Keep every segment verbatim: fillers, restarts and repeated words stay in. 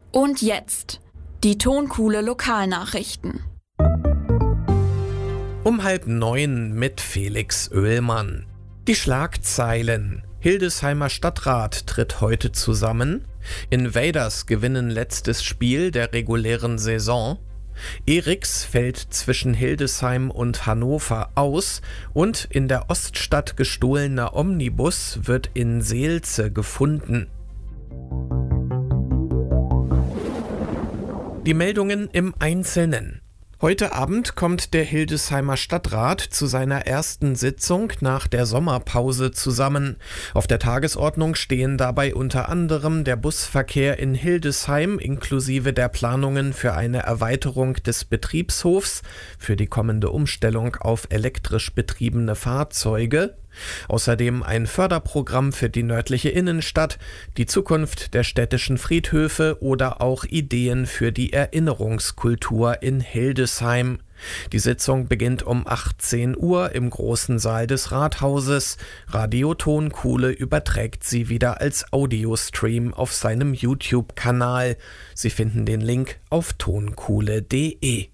Und jetzt die Tonkuhle Lokalnachrichten. Um halb neun mit Felix Oehlmann. Die Schlagzeilen. Hildesheimer Stadtrat tritt heute zusammen. Invaders gewinnen letztes Spiel der regulären Saison. Eriks fällt zwischen Hildesheim und Hannover aus und in der Oststadt gestohlener Omnibus wird in Seelze gefunden. Die Meldungen im Einzelnen. Heute Abend kommt der Hildesheimer Stadtrat zu seiner ersten Sitzung nach der Sommerpause zusammen. Auf der Tagesordnung stehen dabei unter anderem der Busverkehr in Hildesheim inklusive der Planungen für eine Erweiterung des Betriebshofs, für die kommende Umstellung auf elektrisch betriebene Fahrzeuge. Außerdem ein Förderprogramm für die nördliche Innenstadt, die Zukunft der städtischen Friedhöfe oder auch Ideen für die Erinnerungskultur in Hildesheim. Die Sitzung beginnt um achtzehn Uhr im großen Saal des Rathauses. Radio Tonkuhle überträgt sie wieder als Audiostream auf seinem YouTube-Kanal. Sie finden den Link auf tonkuhle punkt de.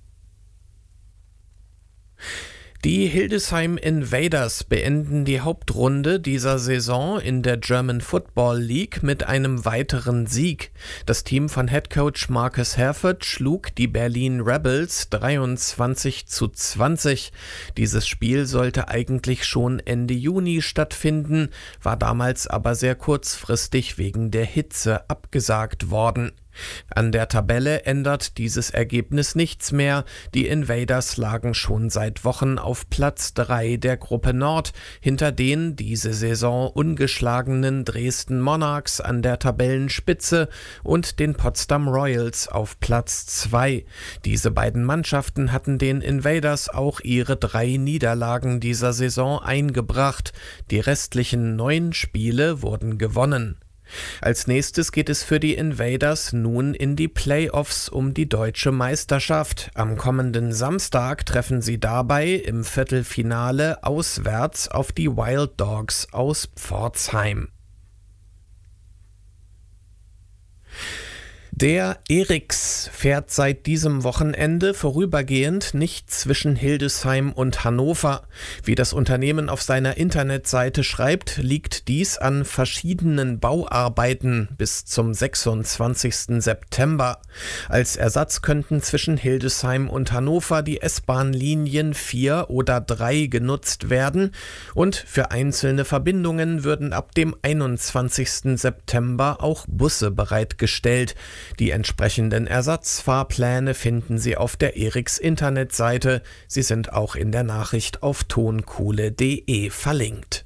Die Hildesheim Invaders beenden die Hauptrunde dieser Saison in der German Football League mit einem weiteren Sieg. Das Team von Headcoach Marcus Herford schlug die Berlin Rebels dreiundzwanzig zu zwanzig. Dieses Spiel sollte eigentlich schon Ende Juni stattfinden, war damals aber sehr kurzfristig wegen der Hitze abgesagt worden. An der Tabelle ändert dieses Ergebnis nichts mehr. Die Invaders lagen schon seit Wochen auf Platz drei der Gruppe Nord, hinter den diese Saison ungeschlagenen Dresden Monarchs an der Tabellenspitze und den Potsdam Royals auf Platz zwei. Diese beiden Mannschaften hatten den Invaders auch ihre drei Niederlagen dieser Saison eingebracht. Die restlichen neun Spiele wurden gewonnen. Als nächstes geht es für die Invaders nun in die Playoffs um die deutsche Meisterschaft. Am kommenden Samstag treffen sie dabei im Viertelfinale auswärts auf die Wild Dogs aus Pforzheim. Der Eriks fährt seit diesem Wochenende vorübergehend nicht zwischen Hildesheim und Hannover. Wie das Unternehmen auf seiner Internetseite schreibt, liegt dies an verschiedenen Bauarbeiten bis zum sechsundzwanzigsten September. Als Ersatz könnten zwischen Hildesheim und Hannover die S-Bahn-Linien vier oder drei genutzt werden und für einzelne Verbindungen würden ab dem einundzwanzigsten September auch Busse bereitgestellt. Die entsprechenden Ersatzfahrpläne finden Sie auf der Eriks Internetseite. Sie sind auch in der Nachricht auf tonkuhle punkt de verlinkt.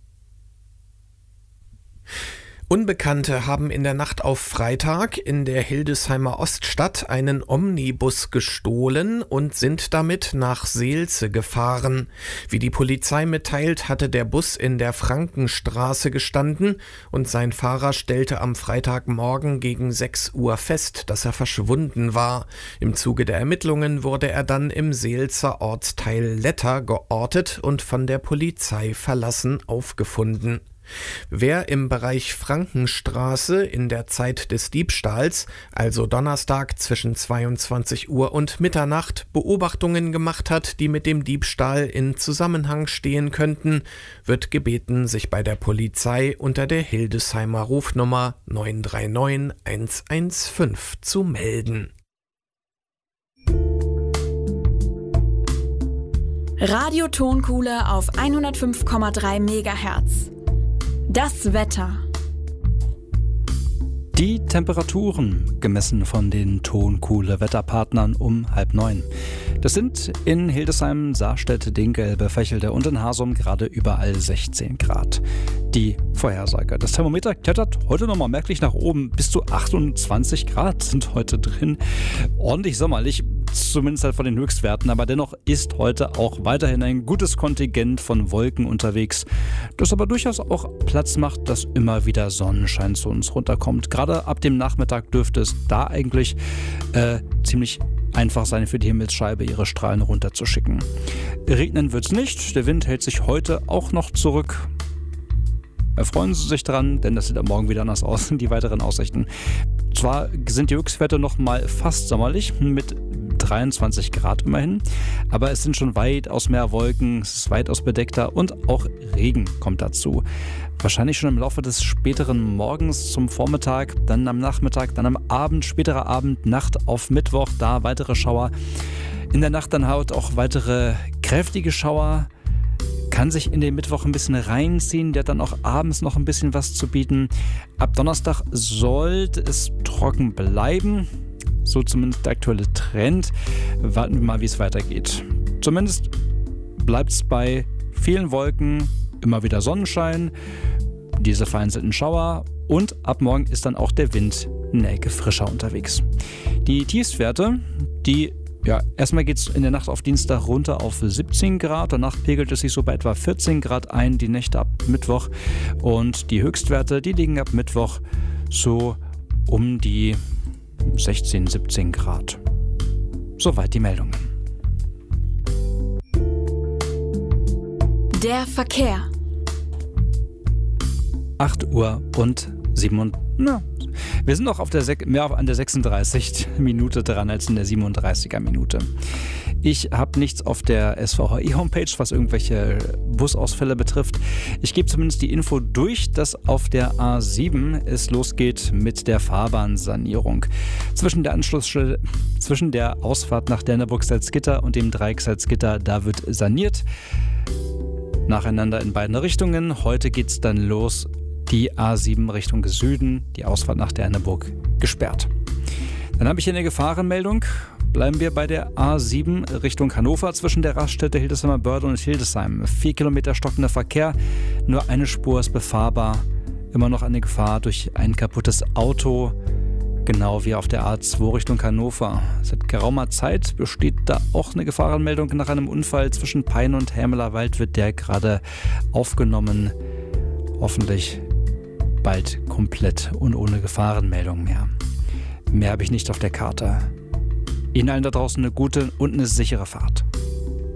Unbekannte haben in der Nacht auf Freitag in der Hildesheimer Oststadt einen Omnibus gestohlen und sind damit nach Seelze gefahren. Wie die Polizei mitteilt, hatte der Bus in der Frankenstraße gestanden und sein Fahrer stellte am Freitagmorgen gegen sechs Uhr fest, dass er verschwunden war. Im Zuge der Ermittlungen wurde er dann im Seelzer Ortsteil Letter geortet und von der Polizei verlassen aufgefunden. Wer im Bereich Frankenstraße in der Zeit des Diebstahls, also Donnerstag zwischen zweiundzwanzig Uhr und Mitternacht, Beobachtungen gemacht hat, die mit dem Diebstahl in Zusammenhang stehen könnten, wird gebeten, sich bei der Polizei unter der Hildesheimer Rufnummer neun drei neun eins eins fünf zu melden. Radio Tonkuhle auf hundertfünf Komma drei Megahertz. Das Wetter. Die Temperaturen, gemessen von den Tonkuhle Wetterpartnern um halb neun. Das sind in Hildesheim, Saarstedt, Dinkelbe, Fächelde und in Hasum gerade überall sechzehn Grad. Die Vorhersage. Das Thermometer klettert heute nochmal merklich nach oben. Bis zu achtundzwanzig Grad sind heute drin. Ordentlich sommerlich, zumindest halt von den Höchstwerten. Aber dennoch ist heute auch weiterhin ein gutes Kontingent von Wolken unterwegs, das aber durchaus auch Platz macht, dass immer wieder Sonnenschein zu uns runterkommt. Gerade ab dem Nachmittag dürfte es da eigentlich äh, ziemlich einfach sein, für die Himmelsscheibe ihre Strahlen runterzuschicken. Regnen wird es nicht. Der Wind hält sich heute auch noch zurück. erfreuen Sie sich dran, denn das sieht am Morgen wieder anders aus, die weiteren Aussichten. Zwar sind die Höchstwerte noch mal fast sommerlich mit dreiundzwanzig Grad immerhin, aber es sind schon weitaus mehr Wolken, es ist weitaus bedeckter und auch Regen kommt dazu. Wahrscheinlich schon im Laufe des späteren Morgens zum Vormittag, dann am Nachmittag, dann am Abend, späterer Abend, Nacht auf Mittwoch, da weitere Schauer. In der Nacht dann halt auch weitere kräftige Schauer. Kann sich in den Mittwoch ein bisschen reinziehen, der hat dann auch abends noch ein bisschen was zu bieten. Ab Donnerstag sollte es trocken bleiben, so zumindest der aktuelle Trend. Warten wir mal, wie es weitergeht. Zumindest bleibt es bei vielen Wolken, immer wieder Sonnenschein, diese vereinzelten Schauer und ab morgen ist dann auch der Wind eine Ecke frischer unterwegs. Die Tiefstwerte, die Ja, erstmal geht es in der Nacht auf Dienstag runter auf siebzehn Grad. Danach pegelt es sich so bei etwa vierzehn Grad ein, die Nächte ab Mittwoch. Und die Höchstwerte, die liegen ab Mittwoch so um die sechzehn, siebzehn Grad. Soweit die Meldungen. Der Verkehr. acht Uhr und siebenunddreißig. Na, wir sind noch auf der Sek- mehr an der sechsunddreißig Minute dran als in der siebenunddreißiger Minute. Ich habe nichts auf der S V H I-Homepage, was irgendwelche Busausfälle betrifft. Ich gebe zumindest die Info durch, dass auf der A sieben es losgeht mit der Fahrbahnsanierung. Zwischen der Anschlussstelle, zwischen der Ausfahrt nach Dennerburg-Salzgitter und dem Dreieck Salzgitter, da wird saniert. Nacheinander in beiden Richtungen. Heute geht es dann los. Die A sieben Richtung Süden, die Ausfahrt nach Derneburg gesperrt. Dann habe ich hier eine Gefahrenmeldung. Bleiben wir bei der A sieben Richtung Hannover zwischen der Raststätte Hildesheimer Börde und Hildesheim. Vier Kilometer stockender Verkehr, nur eine Spur ist befahrbar. Immer noch eine Gefahr durch ein kaputtes Auto, genau wie auf der A zwei Richtung Hannover. Seit geraumer Zeit besteht da auch eine Gefahrenmeldung nach einem Unfall zwischen Peine und Hämeler Wald, wird der gerade aufgenommen. Hoffentlich bald komplett und ohne Gefahrenmeldung mehr. Mehr habe ich nicht auf der Karte. Ihnen allen da draußen eine gute und eine sichere Fahrt.